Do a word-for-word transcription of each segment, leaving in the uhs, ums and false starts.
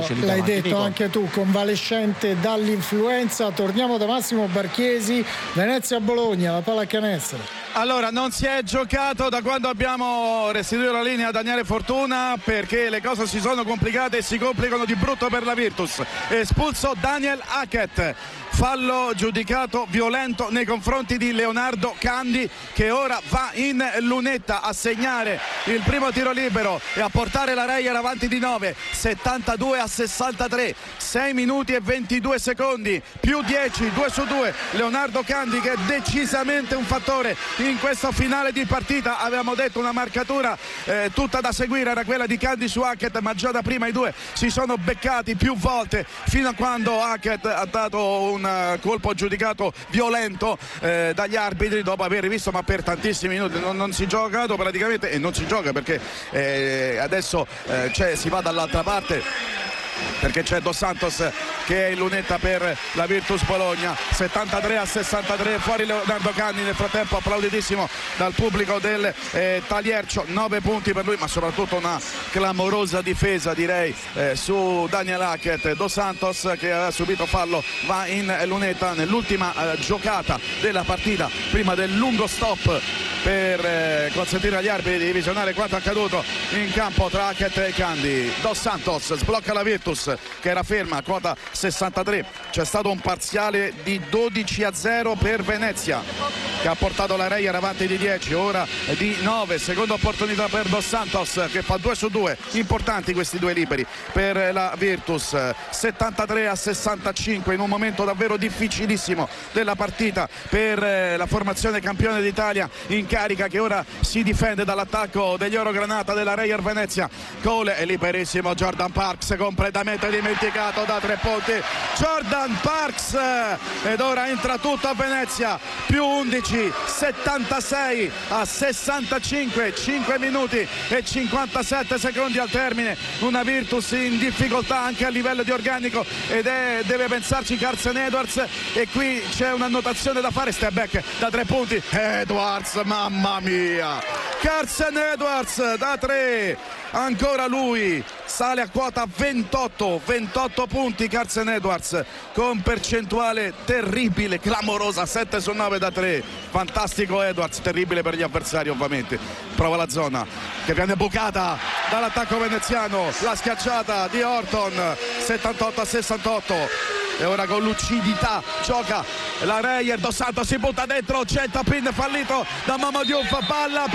facilità. L'hai avanti. detto Nico. anche tu, convalescente dall'influenza. Torniamo da Massimo Barchesi. Venezia-Bologna, la pallacanestro. Allora, non si è giocato da quando abbiamo restituito la linea a Daniele Fortuna, perché le cose si sono complicate e si complicano di brutto per la Virtus. Espulso Daniel Hackett, fallo giudicato violento nei confronti di Leonardo Candi, che ora va in lunetta a segnare il primo tiro libero e a portare la Reyer avanti di nove, settantadue a sessantatré, sei minuti e ventidue secondi, più dieci, due su due. Leonardo Candi, che è decisamente un fattore in questo finale di partita. Avevamo detto una marcatura eh, tutta da seguire era quella di Candi su Hackett, ma già da prima i due si sono beccati più volte, fino a quando Hackett ha dato un uh, colpo giudicato violento eh, dagli arbitri, dopo aver rivisto, ma per tantissimi minuti non, non si è giocato praticamente, e non si gioca perché eh, adesso eh, cioè, si va dall'altra parte, perché c'è Dos Santos che è in lunetta per la Virtus Bologna. Settantatré a sessantatré, fuori Leonardo Candi, nel frattempo applauditissimo dal pubblico del eh, Taliercio. Nove punti per lui, ma soprattutto una clamorosa difesa, direi, eh, su Daniel Hackett. Dos Santos, che ha subito fallo, va in lunetta nell'ultima eh, giocata della partita, prima del lungo stop per eh, consentire agli arbitri di visionare quanto accaduto in campo tra Hackett e Candi. Dos Santos sblocca la Virtus, che era ferma a quota sessantatré. C'è stato un parziale di dodici a zero per Venezia, che ha portato la Reyer avanti di dieci, ora di nove. Seconda opportunità per Dos Santos, che fa due su due, importanti questi due liberi per la Virtus. Settantatré a sessantacinque, in un momento davvero difficilissimo della partita per la formazione campione d'Italia in carica, che ora si difende dall'attacco degli Oro Granata della Reyer Venezia. Cole è liberissimo, Jordan Parks completamente dimenticato da tre punti. Jordan Parks, ed ora entra tutto a Venezia, più undici, settantasei a sessantacinque, cinque minuti e cinquantasette secondi al termine. Una Virtus in difficoltà anche a livello di organico, ed è, deve pensarci Carson Edwards, e qui c'è un'annotazione da fare. Step back da tre punti, Edwards, mamma mia, Carson Edwards da tre, ancora lui, sale a quota ventotto, ventotto punti Carson Edwards, con percentuale terribile, clamorosa, sette su nove da tre. Fantastico Edwards, terribile per gli avversari ovviamente. Prova la zona che viene bucata dall'attacco veneziano, la schiacciata di Horton, settantotto a sessantotto. E ora con lucidità gioca la Reyer. Dos Santos si butta dentro, c'è il tap-in fallito da Momo Diouf, palla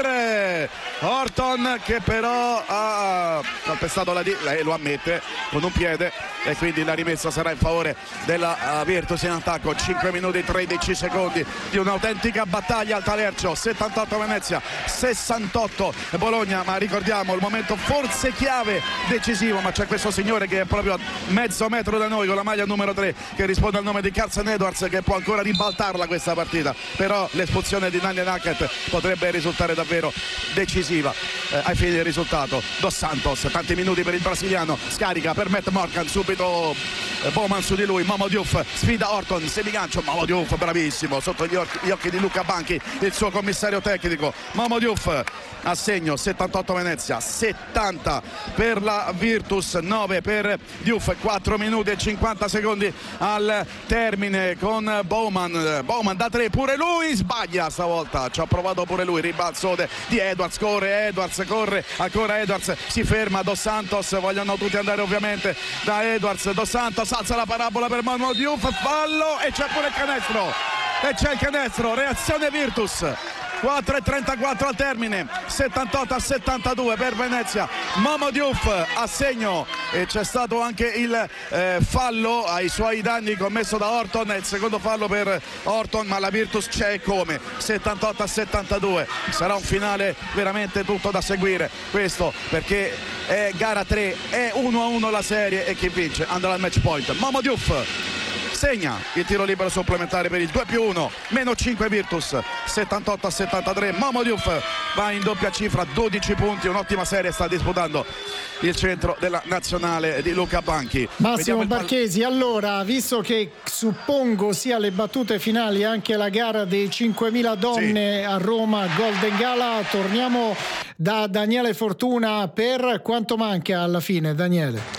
per Horton, che però ha calpestato la D, lei lo ammette con un piede, e quindi la rimessa sarà in favore della Virtus in attacco. Cinque minuti e tredici secondi di un'autentica battaglia al Talercio. Settantotto Venezia, sessantotto Bologna, ma ricordiamo il momento forse chiave, decisivo, ma c'è questo signore che è proprio a mezzo metro da noi con la maglia numero tre, che risponde al nome di Carson Edwards, che può ancora ribaltarla questa partita, però l'espulsione di Daniel Hackett potrebbe risultare davvero decisiva eh, ai fini del risultato. Dos Santos, tanti minuti per il brasiliano, scarica per Matt Morgan, subito eh, Bowman su di lui, Momo Diouf sfida Horton, semigancio, Momo Diouf bravissimo, sotto gli occhi, gli occhi di Luca Banchi, il suo commissario tecnico. Momo Diouf a segno, settantotto Venezia, settanta per la Virtus, nove per Diouf, quattro minuti e cinquanta secondi al termine, con Bowman, Bowman da tre, pure lui sbaglia stavolta, ci ha provato pure lui, ribalzo di Edwards, corre Edwards, corre ancora Edwards, si ferma Dos Santos, vogliono tutti andare ovviamente da Edwards. Dos Santos alza la parabola per Momo Diouf, fallo, e c'è pure il canestro, e c'è il canestro, reazione Virtus. quattro e trentaquattro al termine, settantotto a settantadue per Venezia. Momo Diouf a segno, e c'è stato anche il eh, fallo ai suoi danni commesso da Horton, il secondo fallo per Horton, ma la Virtus c'è come. Settantotto a settantadue, sarà un finale veramente tutto da seguire questo, perché è gara tre, è uno a uno la serie, e chi vince andrà al match point. Momo Diouf segna il tiro libero supplementare per il due più uno, meno cinque Virtus, settantotto a settantatré. Momo Diouf va in doppia cifra, dodici punti, un'ottima serie sta disputando il centro della nazionale di Luca Banchi. Massimo Barchesi, allora, visto che suppongo sia le battute finali anche la gara dei cinquemila donne sì. a Roma Golden Gala, torniamo da Daniele Fortuna. Per quanto manca alla fine, Daniele?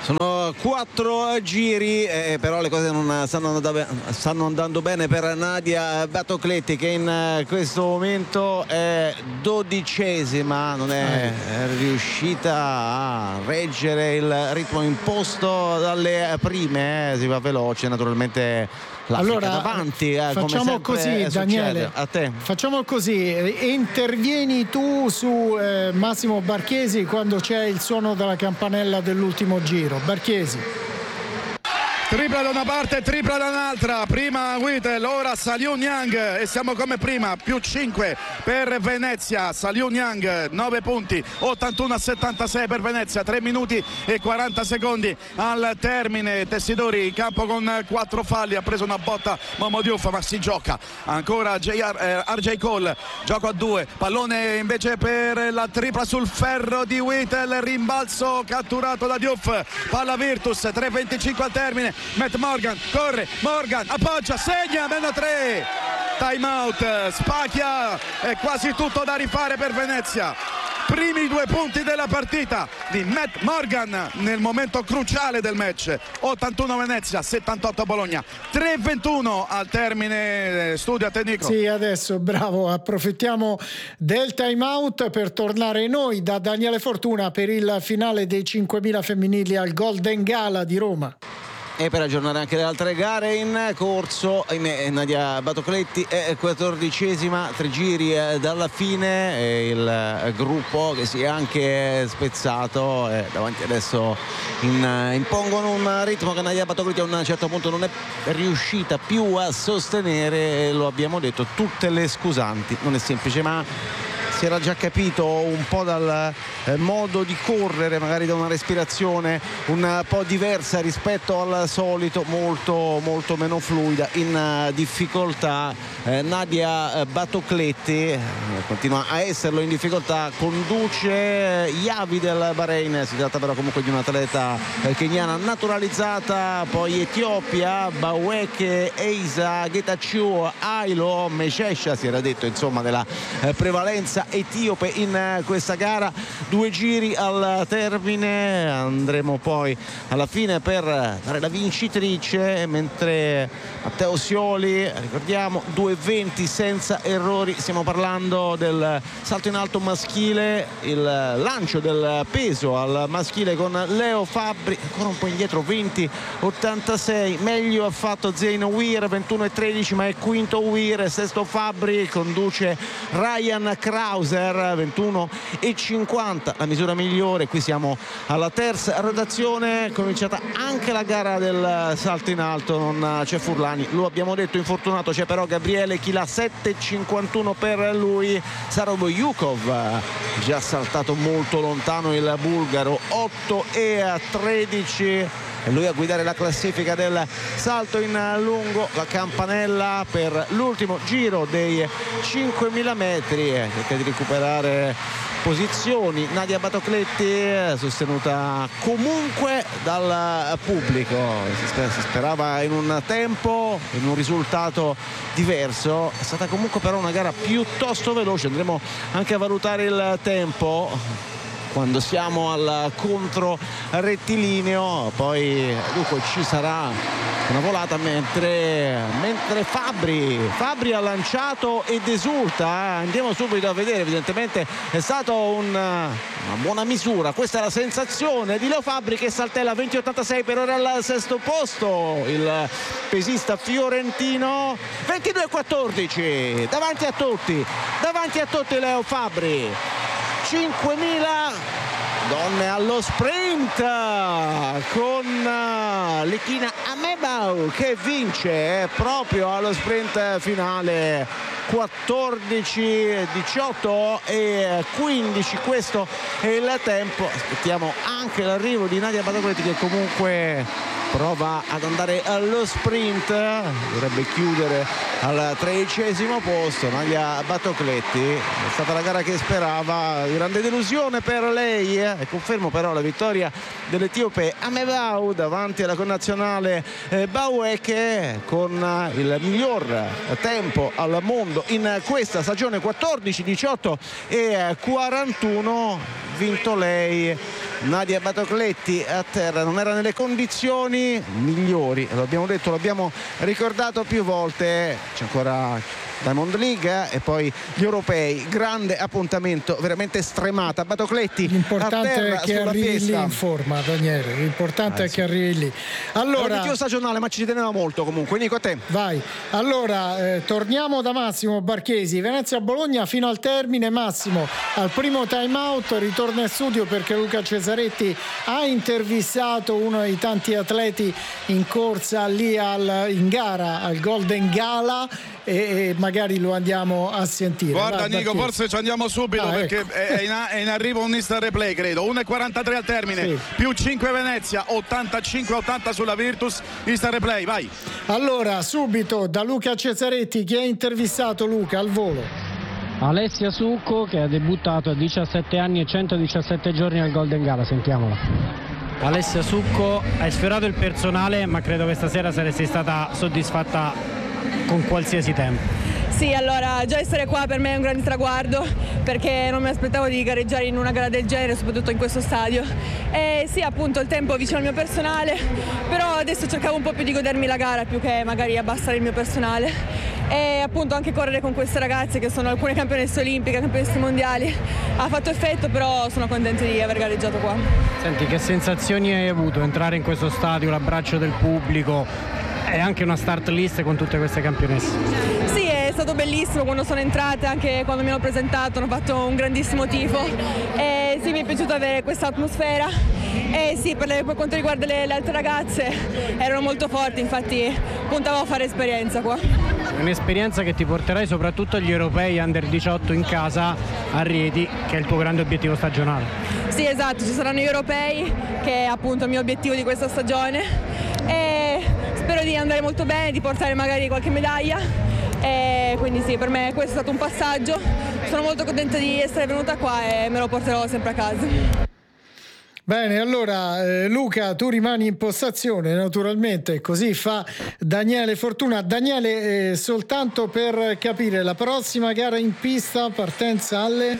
Sono quattro giri, eh, però le cose non stanno andando, stanno andando bene per Nadia Batocletti, che in questo momento è dodicesima, non è riuscita a reggere il ritmo imposto dalle prime, eh, si va veloce naturalmente. Allora davanti, eh, facciamo così, Daniele, a te. Facciamo così, intervieni tu su eh, Massimo Barchesi quando c'è il suono della campanella dell'ultimo giro. Barchesi. Tripla da una parte, tripla da un'altra, prima Wittel, ora Saliu Niang e siamo come prima, più cinque per Venezia. Saliu Niang nove punti, ottantuno a settantasei per Venezia, tre minuti e quaranta secondi al termine. Tessidori in campo con quattro falli, ha preso una botta Momo Diouf, ma si gioca ancora J R, eh, R J Cole, gioco a due, pallone invece per la tripla sul ferro di Wittel, rimbalzo catturato da Diouf, palla Virtus, tre venticinque al termine. Matt Morgan corre, Morgan appoggia, segna, meno tre, time out, spacchia, è quasi tutto da rifare per Venezia. Primi due punti della partita di Matt Morgan nel momento cruciale del match. Ottantuno Venezia, settantotto Bologna, tre ventuno al termine. Studio a te, Nico. Sì, adesso bravo, approfittiamo del time out per tornare noi da Daniele Fortuna per il finale dei cinquemila femminili al Golden Gala di Roma. E per aggiornare anche le altre gare in corso, Nadia Batocletti è quattordicesima, tre giri dalla fine, il gruppo che si è anche spezzato e davanti adesso in, impongono un ritmo che Nadia Batocletti a un certo punto non è riuscita più a sostenere, lo abbiamo detto, tutte le scusanti, non è semplice, ma si era già capito un po' dal eh, modo di correre, magari da una respirazione un po' diversa rispetto al solito, molto molto meno fluida, in uh, difficoltà eh, Nadia Batocletti eh, continua a esserlo in difficoltà, conduce eh, Yavi del Bahrain, si tratta però comunque di un'atleta eh, keniana naturalizzata, poi Etiopia, Baweke, Eisa, Getachew, Ailo, Meshesha, si era detto insomma della eh, prevalenza etiope in questa gara. Due giri al termine, andremo poi alla fine per dare la vincitrice, mentre Matteo Sioli, ricordiamo, due venti senza errori. Stiamo parlando del salto in alto maschile, il lancio del peso al maschile con Leo Fabbri ancora un po' indietro, venti ottantasei. Meglio ha fatto Zaino Weir, ventuno e tredici, ma è quinto Weir, sesto Fabbri, conduce Ryan Krauser, ventuno e cinquanta, la misura migliore. Qui siamo alla terza rotazione, cominciata anche la gara del salto in alto, non c'è Furlani, lo abbiamo detto, infortunato, c'è però Gabriele Chila, sette e cinquantuno per lui. Sarov Yukov, già saltato molto lontano il bulgaro, otto e tredici. E lui a guidare la classifica del salto in lungo. La campanella per l'ultimo giro dei cinquemila metri, cerca di recuperare posizioni Nadia Batocletti, sostenuta comunque dal pubblico. Si sperava in un tempo, in un risultato diverso. È stata comunque però una gara piuttosto veloce, andremo anche a valutare il tempo quando siamo al contro rettilineo. Poi dunque ci sarà una volata mentre, mentre Fabbri Fabbri ha lanciato ed esulta, andiamo subito a vedere. Evidentemente è stata un, una buona misura, questa è la sensazione di Leo Fabbri, che saltella venti ottantasei per ora al sesto posto. Il pesista fiorentino ventidue quattordici davanti a tutti davanti a tutti Leo Fabbri. cinquemila donne allo sprint con Lekina Amebau che vince proprio allo sprint finale, quattordici diciotto e quindici, questo è il tempo. Aspettiamo anche l'arrivo di Nadia Batocletti, che comunque prova ad andare allo sprint, dovrebbe chiudere al tredicesimo posto. Nadia Batocletti, è stata la gara che sperava, grande delusione per lei, eh. E confermo però la vittoria dell'etiope Amebau davanti alla connazionale eh, Baweke, con il miglior tempo al mondo in questa stagione, quattordici diciotto e quarantuno, vinto lei Nadia Batocletti a terra, non era nelle condizioni migliori, lo abbiamo detto, lo abbiamo ricordato più volte. C'è ancora Diamond League eh, e poi gli europei, grande appuntamento, veramente stremata. Batocletti l'importante è che arrivi pista. lì in forma, Daniele, l'importante ah, è sì. che arrivi lì. Allora, l'obiettivo stagionale, ma ci teneva molto comunque. Nico, a te. Vai. Allora eh, torniamo da Massimo Barchesi. Venezia-Bologna fino al termine. Massimo al primo time out ritorna in studio perché Luca Cesaretti ha intervistato uno dei tanti atleti in corsa lì al, in gara al Golden Gala e, e magari lo andiamo a sentire. Guarda, vai, Nico, Barchesi. forse ci andiamo subito ah, perché ecco. è, in, è in arrivo un instant replay, credo. uno e quarantatré al termine, sì. più cinque Venezia, ottantacinque ottanta sulla Virtus. Instant replay, vai. Allora subito da Luca Cesaretti, che ha intervistato Luca al volo. Alessia Succo, che ha debuttato a diciassette anni e centodiciassette giorni al Golden Gala, sentiamola. Alessia Succo, hai sfiorato il personale, ma credo che stasera saresti stata soddisfatta con qualsiasi tempo. Sì, allora già essere qua per me è un grande traguardo, perché non mi aspettavo di gareggiare in una gara del genere, soprattutto in questo stadio. E sì, appunto il tempo vicino al mio personale, però adesso cercavo un po' più di godermi la gara più che magari abbassare il mio personale. E appunto anche correre con queste ragazze che sono alcune campionesse olimpiche, campionesse mondiali, ha fatto effetto, però sono contenta di aver gareggiato qua. Senti, che sensazioni hai avuto entrare in questo stadio, l'abbraccio del pubblico e anche una start list con tutte queste campionesse? Sì, è stato bellissimo quando sono entrate, anche quando mi hanno presentato, hanno fatto un grandissimo tifo e sì, mi è piaciuto avere questa atmosfera e sì, per, le, per quanto riguarda le, le altre ragazze erano molto forti, infatti puntavo a fare esperienza qua. Un'esperienza che ti porterai soprattutto agli europei under diciotto in casa a Rieti, che è il tuo grande obiettivo stagionale. Sì, esatto, ci saranno gli europei, che è appunto il mio obiettivo di questa stagione, e spero di andare molto bene, di portare magari qualche medaglia, e quindi sì, per me questo è stato un passaggio, sono molto contenta di essere venuta qua e me lo porterò sempre a casa. Bene, allora eh, Luca, tu rimani in postazione naturalmente, così fa Daniele Fortuna. Daniele, eh, soltanto per capire, la prossima gara in pista, partenza alle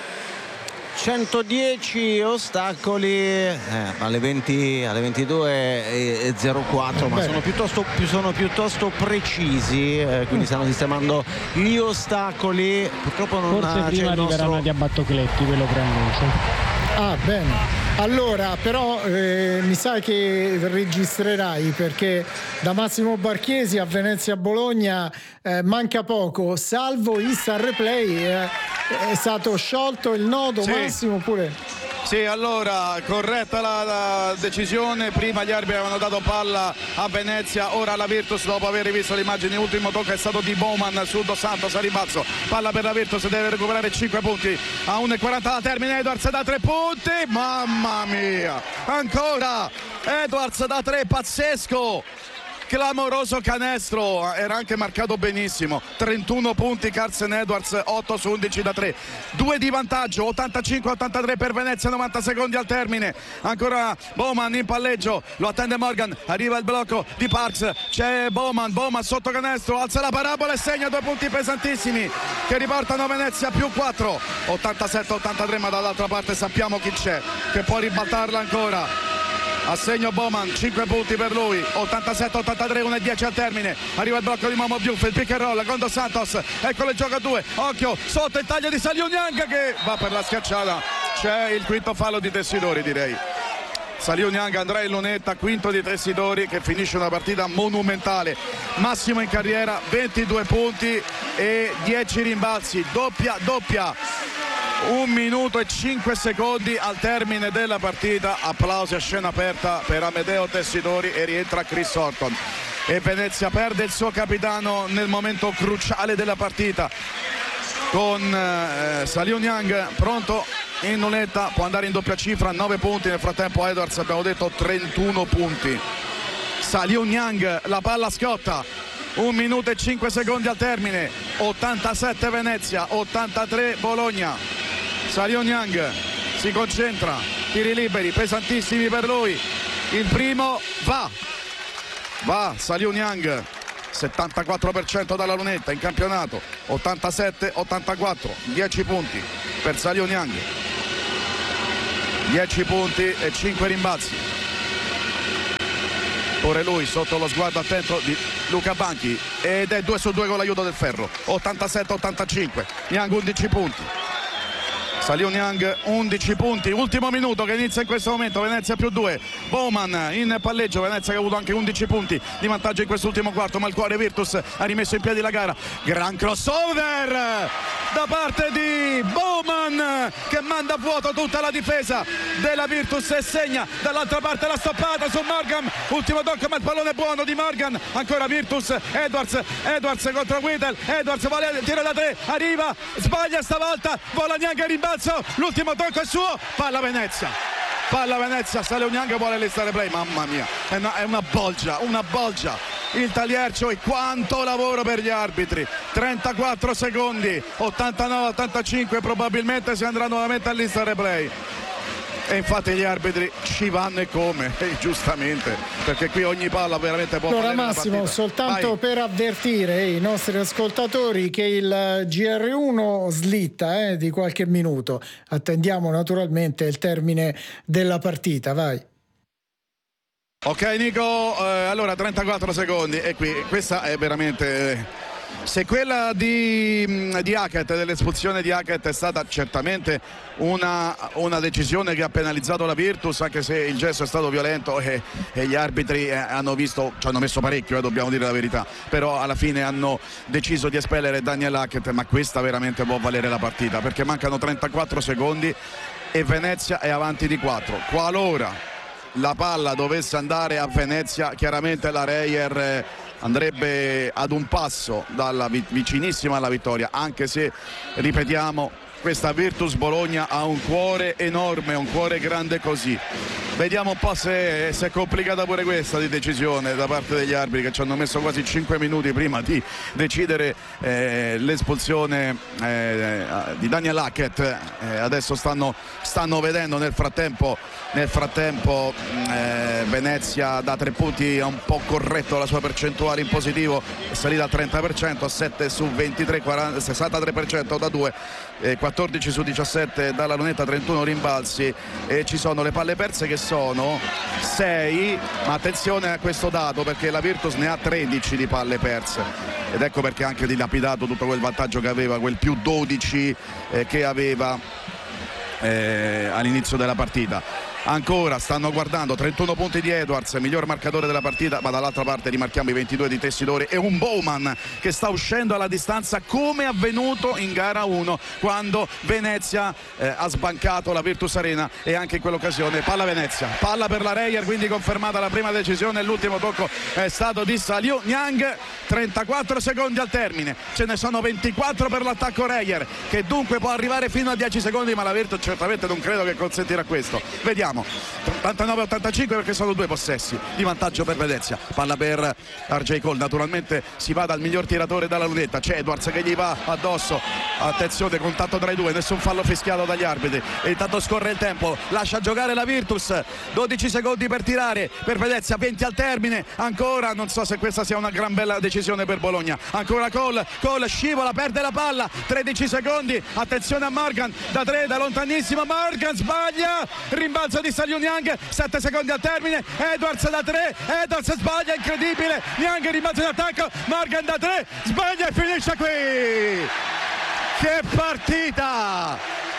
centodieci ostacoli eh, alle venti, alle ventidue e zero quattro, ma sono piuttosto, sono piuttosto precisi, eh, quindi stanno sistemando gli ostacoli. Purtroppo non forse ha, prima arriverà Nadia Batocletti, ve lo preannuncio. Ah, bene. Allora, però eh, mi sa che registrerai, perché da Massimo Barchesi a Venezia-Bologna eh, manca poco, salvo instant replay, eh, è stato sciolto il nodo, sì. Massimo pure. Sì, allora corretta la, la decisione, prima gli arbitri avevano dato palla a Venezia, ora la Virtus, dopo aver rivisto le immagini, l'ultimo tocco è stato di Bowman su Dos Santos a rimbalzo, palla per la Virtus, deve recuperare cinque punti a uno e quaranta alla termine. Edwards da tre punti, mamma mia, ancora Edwards da tre, pazzesco, clamoroso canestro, era anche marcato benissimo. Trentuno punti Carsen Edwards, otto su undici da tre, due di vantaggio, ottantacinque ottantatré per Venezia, novanta secondi al termine. Ancora Bowman in palleggio, lo attende Morgan, arriva il blocco di Parks, c'è Bowman, Bowman sotto canestro, alza la parabola e segna due punti pesantissimi che riportano Venezia più quattro, ottantasette ottantatré, ma dall'altra parte sappiamo chi c'è che può ribaltarla ancora. Assegno Bowman, cinque punti per lui, ottantasette ottantatré, uno e dieci al termine. Arriva il blocco di Momo Diouf, il pick and roll con Dos Santos, eccolo il gioco a due, occhio, sotto il taglio di Saliu Niang che va per la schiacciata. C'è il quinto fallo di Tessidori, direi. Saliu Niang andrà in lunetta, quinto di Tessidori, che finisce una partita monumentale, massimo in carriera, ventidue punti e dieci rimbalzi, doppia doppia. Un minuto e cinque secondi al termine della partita, applausi a scena aperta per Amedeo Tessidori e rientra Chris Horton. E Venezia perde il suo capitano nel momento cruciale della partita, con eh, Saliu Niang pronto in lunetta, può andare in doppia cifra, nove punti. Nel frattempo Edwards, abbiamo detto, trentuno punti. Saliu Niang, la palla scotta, un minuto e cinque secondi al termine, ottantasette Venezia, ottantatré Bologna. Saliu Niang si concentra, tiri liberi pesantissimi per lui, il primo va va Saliu Niang, settantaquattro per cento dalla lunetta in campionato, ottantasette ottantaquattro, dieci punti per Saliu Niang. dieci punti e cinque rimbalzi. Pure lui sotto lo sguardo attento di Luca Banchi, ed è due su due con l'aiuto del ferro. Ottantasette ottantacinque. Niang undici punti. Saliu Niang undici punti, ultimo minuto che inizia in questo momento. Venezia più due, Bowman in palleggio. Venezia che ha avuto anche undici punti di vantaggio in quest'ultimo quarto, ma il cuore Virtus ha rimesso in piedi la gara. Gran crossover da parte di Bowman che manda a vuoto tutta la difesa della Virtus e segna dall'altra parte la stoppata su Morgan. Ultimo tocco, ma il pallone buono di Morgan. Ancora Virtus, Edwards, Edwards contro Whittle. Edwards vuole tiro da tre, arriva, sbaglia stavolta, vola Niang e rimbalzo. L'ultimo tocco è suo, palla Venezia. Palla Venezia, Saliu Niang vuole l'estare play, mamma mia, è una, è una bolgia, una bolgia. Il Taliercio e quanto lavoro per gli arbitri. Trentaquattro secondi, ottantanove ottantacinque, probabilmente si andrà nuovamente all'Insta replay. E infatti gli arbitri ci vanno e come, e giustamente, perché qui ogni palla veramente può allora, valere Massimo, la soltanto Vai. per avvertire i nostri ascoltatori che il G R uno slitta eh, di qualche minuto. Attendiamo naturalmente il termine della partita. Vai. Ok Nico, eh, allora trentaquattro secondi e qui questa è veramente... Eh, se quella di, di Hackett, dell'espulsione di Hackett è stata certamente una, una decisione che ha penalizzato la Virtus, anche se il gesto è stato violento e, e gli arbitri eh, hanno visto, ci hanno messo parecchio, eh, dobbiamo dire la verità, però alla fine hanno deciso di espellere Daniel Hackett, ma questa veramente può valere la partita perché mancano trentaquattro secondi e Venezia è avanti di quattro. Qualora la palla dovesse andare a Venezia, chiaramente la Reyer eh, andrebbe ad un passo dalla vicinissima alla vittoria, anche se ripetiamo questa Virtus Bologna ha un cuore enorme, un cuore grande così. Vediamo un po' se, se è complicata pure questa di decisione da parte degli arbitri, che ci hanno messo quasi cinque minuti prima di decidere eh, l'espulsione eh, di Daniel Hackett. Eh, adesso stanno, stanno vedendo nel frattempo, nel frattempo eh, Venezia da tre punti ha un po' corretto la sua percentuale in positivo, è salita al trenta per cento, a sette su ventitré, quaranta, sessantatré per cento da due, eh, quattordici su diciassette dalla lunetta, trentuno rimbalzi, e ci sono le palle perse che sono sei, ma attenzione a questo dato perché la Virtus ne ha tredici di palle perse ed ecco perché ha anche dilapidato tutto quel vantaggio che aveva, quel più dodici eh, che aveva eh, all'inizio della partita. Ancora stanno guardando trentuno punti di Edwards, miglior marcatore della partita, ma dall'altra parte rimarchiamo i ventidue di Tessidori e un Bowman che sta uscendo alla distanza come avvenuto in gara uno quando Venezia eh, ha sbancato la Virtus Arena, e anche in quell'occasione palla Venezia, palla per la Reyer, quindi confermata la prima decisione. L'ultimo tocco è stato di Saliu Niang. Trentaquattro secondi al termine, ce ne sono ventiquattro per l'attacco Reyer che dunque può arrivare fino a dieci secondi, ma la Virtus certamente non credo che consentirà questo. Vediamo. ottantanove ottantacinque perché sono due possessi di vantaggio per Venezia. Palla per R J Cole, naturalmente si va dal miglior tiratore dalla lunetta, c'è Edwards che gli va addosso, attenzione, contatto tra i due, nessun fallo fischiato dagli arbitri e intanto scorre il tempo, lascia giocare la Virtus, dodici secondi per tirare per Venezia, venti al termine. Ancora non so se questa sia una gran bella decisione per Bologna. Ancora Cole, Cole scivola, perde la palla, tredici secondi, attenzione a Morgan da tre, da lontanissimo, Morgan sbaglia, rimbalzo di Saliu Niang, sette secondi al termine, Edwards da tre, Edwards sbaglia, incredibile, Niang rimbalzo in attacco, Morgan da tre, sbaglia e finisce qui. Che partita!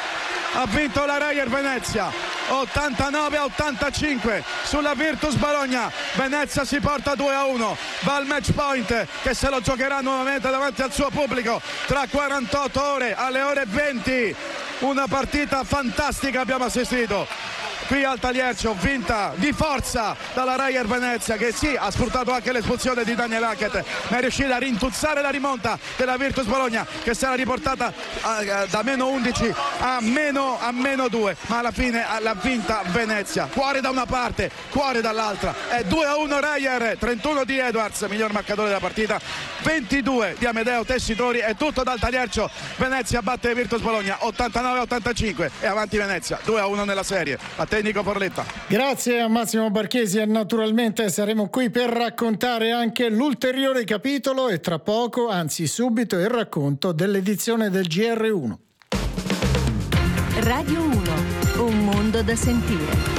Ha vinto la Reyer Venezia ottantanove a ottantacinque sulla Virtus Bologna. Venezia si porta due a uno, va al match point che se lo giocherà nuovamente davanti al suo pubblico tra quarantotto ore, alle ore venti. Una partita fantastica abbiamo assistito qui al Taliercio, vinta di forza dalla Reyer Venezia, che sì, ha sfruttato anche l'espulsione di Daniel Hackett, ma è riuscita a rintuzzare la rimonta della Virtus Bologna che si era riportata a, a, da meno undici a meno, a meno due, ma alla fine l'ha vinta Venezia. Cuore da una parte, cuore dall'altra, è due a uno Reyer, trentuno di Edwards, miglior marcatore della partita, ventidue di Amedeo Tessitori. È tutto dal Taliercio, Venezia batte Virtus Bologna ottantanove a ottantacinque e avanti Venezia due a uno nella serie. A te Nico Forletta. Grazie a Massimo Barchesi e naturalmente saremo qui per raccontare anche l'ulteriore capitolo e tra poco, anzi subito, il racconto dell'edizione del G R uno. Radio uno, un mondo da sentire.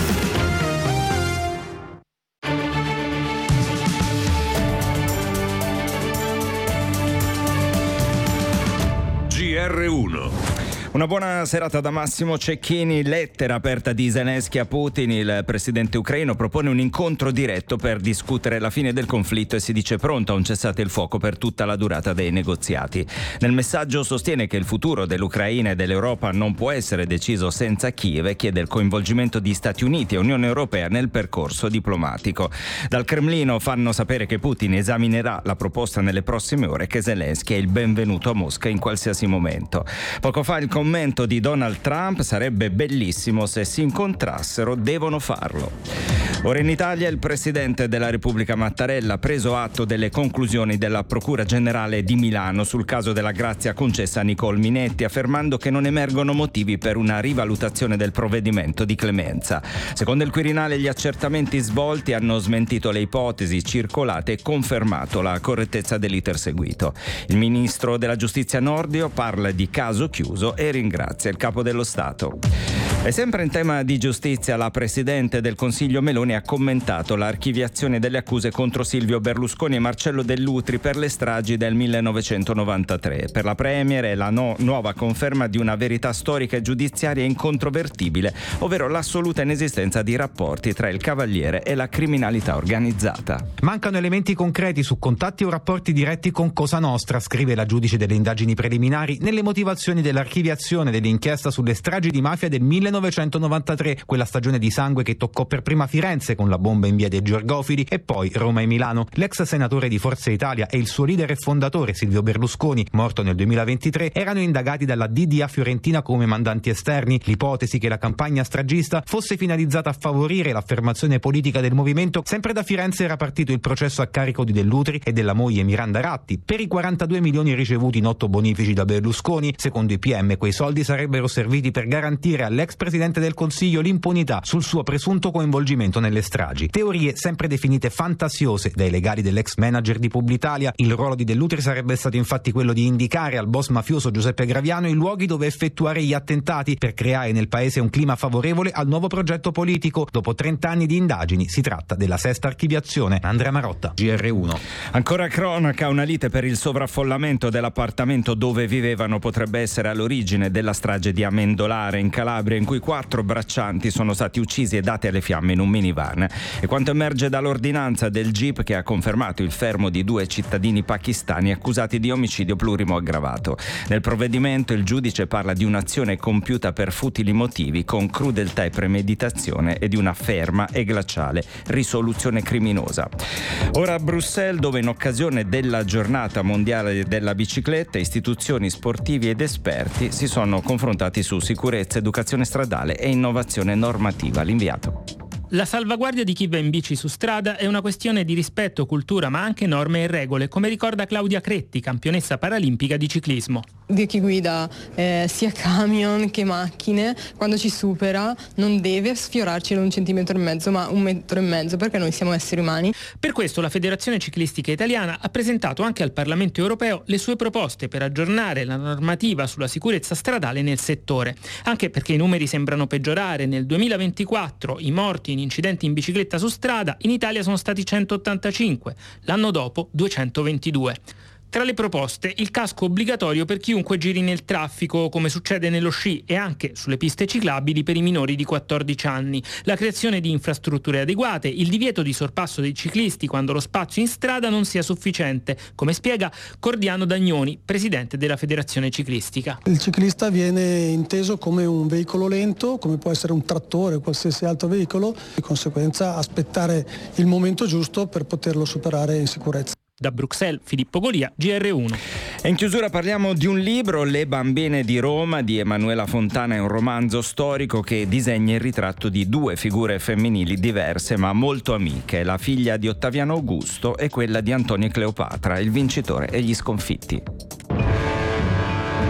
G R uno. Una buona serata da Massimo Cecchini. Lettera aperta di Zelensky a Putin. Il presidente ucraino propone un incontro diretto per discutere la fine del conflitto e si dice pronto a un cessate il fuoco per tutta la durata dei negoziati. Nel messaggio sostiene che il futuro dell'Ucraina e dell'Europa non può essere deciso senza Kiev e chiede il coinvolgimento di Stati Uniti e Unione Europea nel percorso diplomatico. Dal Cremlino fanno sapere che Putin esaminerà la proposta nelle prossime ore e che Zelensky è il benvenuto a Mosca in qualsiasi momento. Poco fa il commento di Donald Trump: sarebbe bellissimo se si incontrassero, devono farlo. Ora in Italia il presidente della Repubblica Mattarella ha preso atto delle conclusioni della Procura Generale di Milano sul caso della grazia concessa a Nicole Minetti, affermando che non emergono motivi per una rivalutazione del provvedimento di clemenza. Secondo il Quirinale gli accertamenti svolti hanno smentito le ipotesi circolate e confermato la correttezza dell'iter seguito. Il ministro della Giustizia Nordio parla di caso chiuso e ringrazia il capo dello Stato. E sempre in tema di giustizia, la Presidente del Consiglio Meloni ha commentato l'archiviazione delle accuse contro Silvio Berlusconi e Marcello Dell'Utri per le stragi del millenovecentonovantatré. Per la Premier è la no- nuova conferma di una verità storica e giudiziaria incontrovertibile, ovvero l'assoluta inesistenza di rapporti tra il Cavaliere e la criminalità organizzata. Mancano elementi concreti su contatti o rapporti diretti con Cosa Nostra, scrive la giudice delle indagini preliminari nelle motivazioni dell'archiviazione dell'inchiesta sulle stragi di mafia del millenovecentonovantatré, quella stagione di sangue che toccò per prima Firenze con la bomba in via dei Georgofili e poi Roma e Milano. L'ex senatore di Forza Italia e il suo leader e fondatore Silvio Berlusconi, morto nel duemilaventitré, erano indagati dalla D D A fiorentina come mandanti esterni. L'ipotesi che la campagna stragista fosse finalizzata a favorire l'affermazione politica del movimento, sempre da Firenze era partito il processo a carico di Dell'Utri e della moglie Miranda Ratti per i quarantadue milioni ricevuti in otto bonifici da Berlusconi. Secondo i P M quei soldi sarebbero serviti per garantire all'ex presidente del Consiglio l'impunità sul suo presunto coinvolgimento nelle stragi. Teorie sempre definite fantasiose dai legali dell'ex manager di Publitalia. Il ruolo di Dell'Utri sarebbe stato infatti quello di indicare al boss mafioso Giuseppe Graviano i luoghi dove effettuare gli attentati per creare nel paese un clima favorevole al nuovo progetto politico. Dopo trenta anni di indagini si tratta della sesta archiviazione. Andrea Marotta, G R uno. Ancora cronaca, una lite per il sovraffollamento dell'appartamento dove vivevano potrebbe essere all'origine della strage di Amendolare in Calabria, in cui quattro braccianti sono stati uccisi e dati alle fiamme in un minivan. E quanto emerge dall'ordinanza del G I P che ha confermato il fermo di due cittadini pakistani accusati di omicidio plurimo aggravato. Nel provvedimento il giudice parla di un'azione compiuta per futili motivi, con crudeltà e premeditazione, e di una ferma e glaciale risoluzione criminosa. Ora a Bruxelles, dove in occasione della giornata mondiale della bicicletta istituzioni sportivi ed esperti si sono confrontati su sicurezza, educazione stradale e innovazione normativa. L'inviato. La salvaguardia di chi va in bici su strada è una questione di rispetto, cultura, ma anche norme e regole, come ricorda Claudia Cretti, campionessa paralimpica di ciclismo. Di chi guida eh, sia camion che macchine, quando ci supera non deve sfiorarci da un centimetro e mezzo, ma un metro e mezzo, perché noi siamo esseri umani. Per questo la Federazione Ciclistica Italiana ha presentato anche al Parlamento Europeo le sue proposte per aggiornare la normativa sulla sicurezza stradale nel settore, anche perché i numeri sembrano peggiorare. Nel duemilaventiquattro i morti in incidenti in bicicletta su strada in Italia sono stati centottantacinque, l'anno dopo duecentoventidue. Tra le proposte, il casco obbligatorio per chiunque giri nel traffico, come succede nello sci, e anche sulle piste ciclabili per i minori di quattordici anni, la creazione di infrastrutture adeguate, il divieto di sorpasso dei ciclisti quando lo spazio in strada non sia sufficiente, come spiega Cordiano Dagnoni, presidente della Federazione Ciclistica. Il ciclista viene inteso come un veicolo lento, come può essere un trattore o qualsiasi altro veicolo, di conseguenza aspettare il momento giusto per poterlo superare in sicurezza. Da Bruxelles, Filippo Golia, G R uno. E in chiusura parliamo di un libro, Le bambine di Roma, di Emanuela Fontana. È un romanzo storico che disegna il ritratto di due figure femminili diverse ma molto amiche, la figlia di Ottaviano Augusto e quella di Antonio e Cleopatra, il vincitore e gli sconfitti. Giulia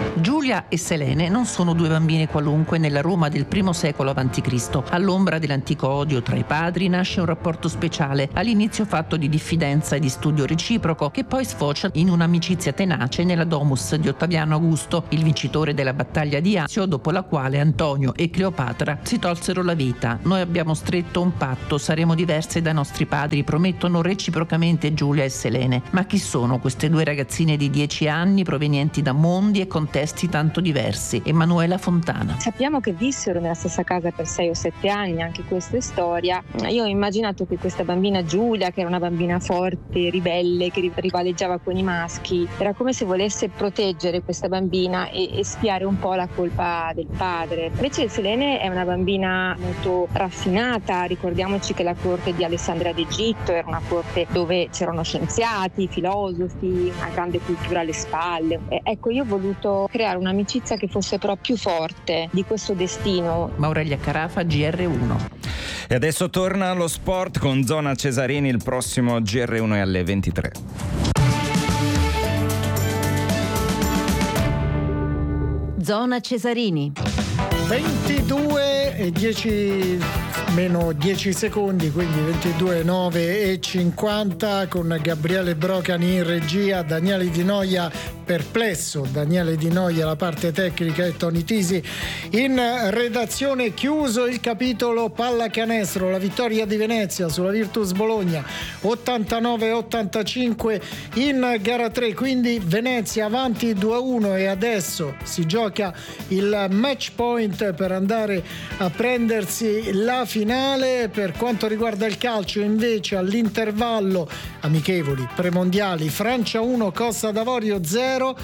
Giulia e Selene non sono due bambine qualunque nella Roma del primo secolo avanti Cristo. All'ombra dell'antico odio tra i padri nasce un rapporto speciale, all'inizio fatto di diffidenza e di studio reciproco, che poi sfocia in un'amicizia tenace nella domus di Ottaviano Augusto, il vincitore della battaglia di Asio, dopo la quale Antonio e Cleopatra si tolsero la vita. Noi abbiamo stretto un patto, saremo diverse dai nostri padri, promettono reciprocamente Giulia e Selene. Ma chi sono queste due ragazzine di dieci anni provenienti da mondi e contesti tanto diversi? Emanuela Fontana. Sappiamo che vissero nella stessa casa per sei o sette anni, anche questa è storia. Io ho immaginato che questa bambina Giulia, che era una bambina forte, ribelle, che rivaleggiava con i maschi, era come se volesse proteggere questa bambina e, e spiare un po' la colpa del padre. Invece Selene è una bambina molto raffinata, ricordiamoci che la corte di Alessandria d'Egitto era una corte dove c'erano scienziati, filosofi, una grande cultura alle spalle. E, ecco, io ho voluto creare un'amicizia che fosse però più forte di questo destino. Maurelia Carafa, G R uno. E adesso torna allo sport con Zona Cesarini, il prossimo G R uno è alle ventitré. Zona Cesarini. ventidue e dieci meno dieci secondi, quindi ventidue, nove e cinquanta, con Gabriele Brocani in regia, Daniele Di Noia perplesso, Daniele Di Noia la parte tecnica e Toni Tisi in redazione. Chiuso il capitolo pallacanestro, la vittoria di Venezia sulla Virtus Bologna ottantanove a ottantacinque in gara tre, quindi Venezia avanti due a uno e adesso si gioca il match point per andare a prendersi la finale. Per quanto riguarda il calcio invece, all'intervallo amichevoli premondiali, Francia uno, Costa d'Avorio zero,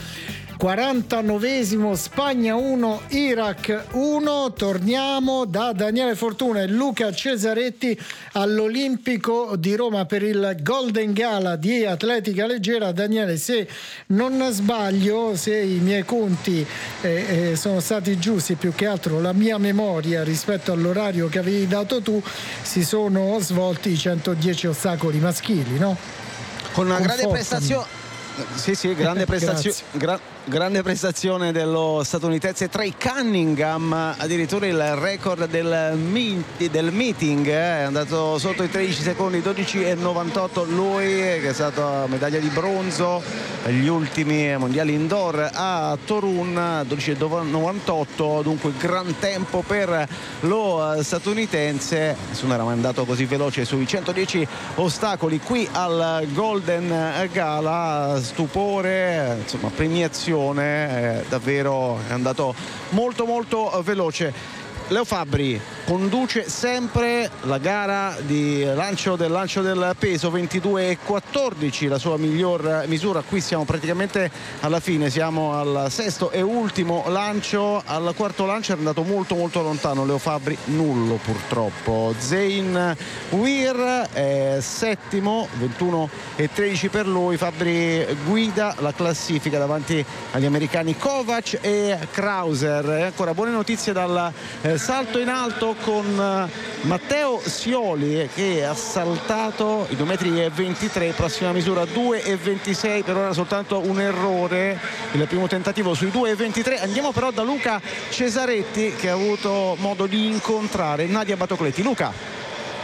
quarantanovesimo Spagna uno, Iraq uno. Torniamo da Daniele Fortuna e Luca Cesaretti all'Olimpico di Roma per il Golden Gala di atletica leggera. Daniele, se non sbaglio, se i miei conti eh, eh, sono stati giusti, più che altro la mia memoria rispetto all'orario che avevi dato tu, si sono svolti i centodieci ostacoli maschili, no? Con una Confortami. grande prestazione. Sì, sì, grande prestazione. Gra- grande prestazione dello statunitense Trey Cunningham, addirittura il record del, meet- del meeting eh, è andato sotto i tredici secondi, dodici e novantotto lui, che è stato medaglia di bronzo agli ultimi mondiali indoor a Torun, dodici e novantotto, dunque gran tempo per lo statunitense. Nessuno era mai andato così veloce sui centodieci ostacoli qui al Golden Gala. Stupore, insomma premiazione, eh, davvero è andato molto molto veloce. Leo Fabbri conduce sempre la gara di lancio del lancio del peso, ventidue e quattordici la sua miglior misura. Qui siamo praticamente alla fine, siamo al sesto e ultimo lancio. Al quarto lancio è andato molto molto lontano Leo Fabbri, nullo purtroppo. Zein Weir è settimo, ventuno e tredici per lui. Fabbri guida la classifica davanti agli americani Kovac e Krauser. E ancora buone notizie dal eh, salto in alto con Matteo Sioli, che ha saltato i due metri e ventitré, prossima misura due e ventisei, per ora soltanto un errore il primo tentativo sui due e ventitré. Andiamo però da Luca Cesaretti, che ha avuto modo di incontrare Nadia Batocletti. Luca.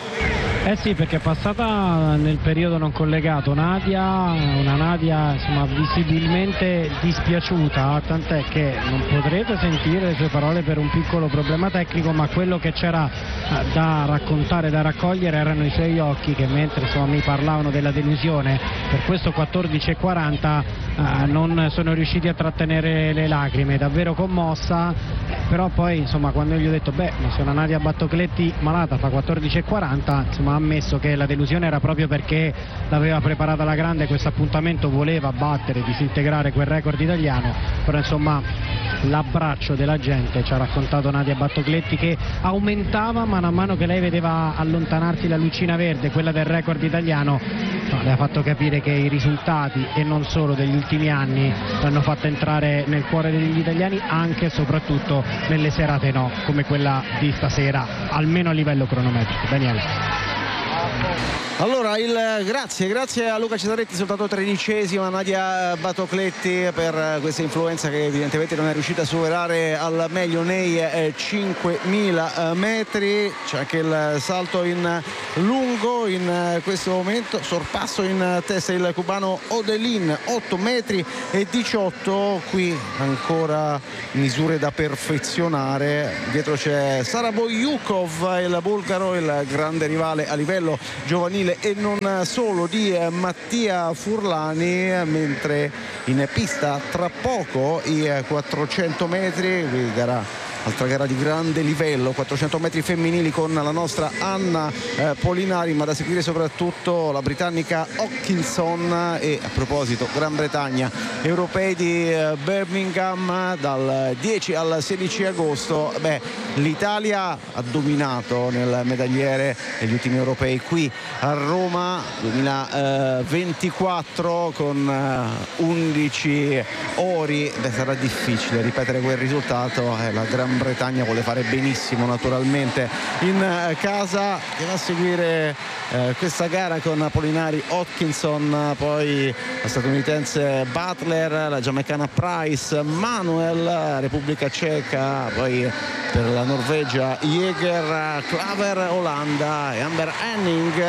Eh sì, perché è passata nel periodo non collegato Nadia, una Nadia insomma visibilmente dispiaciuta, tant'è che non potrete sentire le sue parole per un piccolo problema tecnico, ma quello che c'era da raccontare, da raccogliere erano i suoi occhi, che mentre insomma mi parlavano della delusione per questo quattordici e quaranta eh, non sono riusciti a trattenere le lacrime, davvero commossa. Però poi insomma quando gli ho detto beh, ma se una Nadia Battocletti malata fa quattordici e quaranta, insomma ha ammesso che la delusione era proprio perché l'aveva preparata alla grande, questo appuntamento voleva battere, disintegrare quel record italiano, però insomma l'abbraccio della gente, ci ha raccontato Nadia Battocletti, che aumentava mano a mano che lei vedeva allontanarsi la lucina verde, quella del record italiano. No, le ha fatto capire che i risultati, e non solo degli ultimi anni, l'hanno fatta entrare nel cuore degli italiani, anche e soprattutto nelle serate no, come quella di stasera, almeno a livello cronometrico. Daniele. Allora, il grazie, grazie a Luca Cesaretti, soltanto tredicesima, Nadia Batocletti per questa influenza che evidentemente non è riuscita a superare al meglio nei eh, cinquemila metri. C'è anche il salto in lungo in eh, questo momento, sorpasso in testa il cubano Odelin, otto metri e diciotto, qui ancora misure da perfezionare. Dietro c'è Saraboyukov, il bulgaro, il grande rivale a livello giovanile e non solo di Mattia Furlani, mentre in pista tra poco i quattrocento metri, qui gara altra gara di grande livello, quattrocento metri femminili con la nostra Anna eh, Polinari, ma da seguire soprattutto la britannica Hopkinson. E a proposito, Gran Bretagna, europei di eh, Birmingham dal dieci al sedici agosto. Beh, l'Italia ha dominato nel medagliere negli ultimi europei qui a Roma duemilaventiquattro con eh, undici ori. Beh, sarà difficile ripetere quel risultato, eh, la Gran Bretagna vuole fare benissimo naturalmente in casa. Andiamo a seguire eh, questa gara con Polinari, Hopkinson, poi la statunitense Butler, la giamaicana Price, Manuel, la Repubblica Ceca, poi per la Norvegia Jäger, Klaver, Olanda e Amber Henning,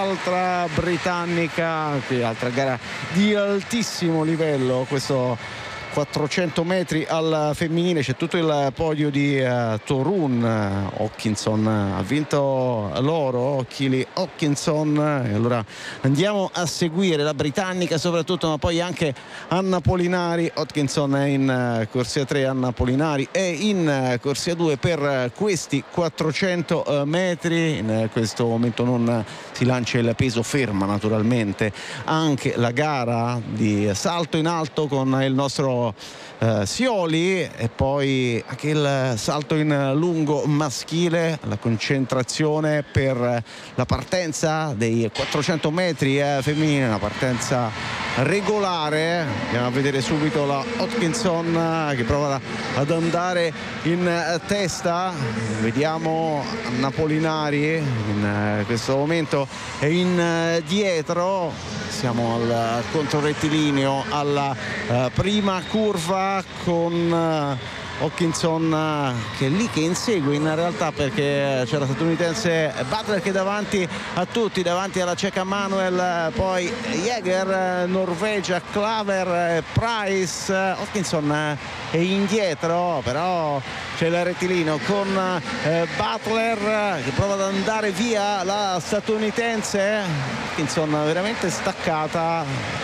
altra britannica. Qui altra gara di altissimo livello, questo quattrocento metri al femminile. C'è tutto il podio di uh, Torun. Hopkinson ha vinto l'oro, Keely Hopkinson, e allora andiamo a seguire la britannica soprattutto, ma poi anche Anna Polinari. Hopkinson è in uh, corsia tre, Anna Polinari è in uh, corsia due per uh, questi quattrocento uh, metri. In uh, questo momento non uh, si lancia il peso, ferma naturalmente anche la gara di salto in alto con il nostro Uh, Sioli, e poi anche il salto in lungo maschile, la concentrazione per la partenza dei quattrocento metri eh, femminile, una partenza regolare. Andiamo a vedere subito la Hopkinson che prova ad andare in testa. Vediamo Anna Polinari in questo momento è in dietro. Siamo al controrettilineo, alla uh, prima curva con uh, Hopkinson uh, che è lì che insegue in realtà, perché c'è la statunitense Butler che è davanti a tutti, davanti alla ceca Manuel, poi Jäger, Norvegia, Klaver, Price. Hopkinson è indietro, però c'è il rettilineo con eh, Butler che prova ad andare via la statunitense. Hopkinson veramente staccata,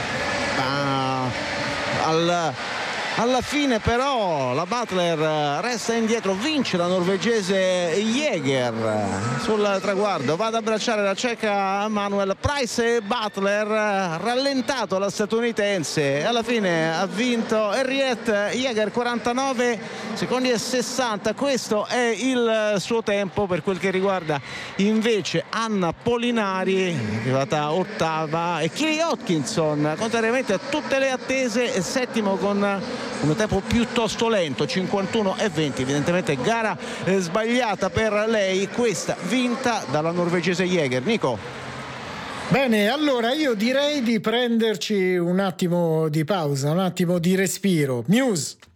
ma al alla fine però la Butler resta indietro, vince la norvegese Jäger sul traguardo, va ad abbracciare la ceca Manuel. Price e Butler, rallentato la statunitense, alla fine ha vinto Henriette Jäger, quarantanove secondi e sessanta, questo è il suo tempo. Per quel che riguarda invece Anna Polinari, arrivata ottava, e Keely Hopkinson, contrariamente a tutte le attese, è settimo con un tempo piuttosto lento, cinquantuno e venti. Evidentemente gara eh, sbagliata per lei, questa vinta dalla norvegese Jäger. Nico. Bene, allora io direi di prenderci un attimo di pausa, un attimo di respiro. Muse.